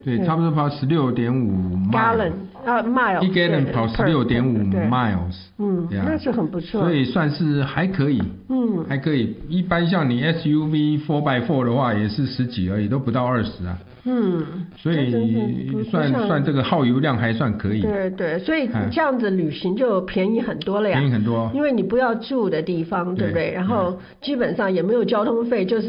对，差不多跑16.5 gallon miles， 一 gallon 跑16.5 miles， 那是很不错， 所以算是还可以，还可以。一般像你 SUV 4x4 的话，也是10几而已，都不到20啊。所以算这个耗油量还算可以。 对，所以这样子旅行就便宜很多了呀。 便宜很多， 因为你不要住的地方，对不对？然后基本上也没有交通费，就是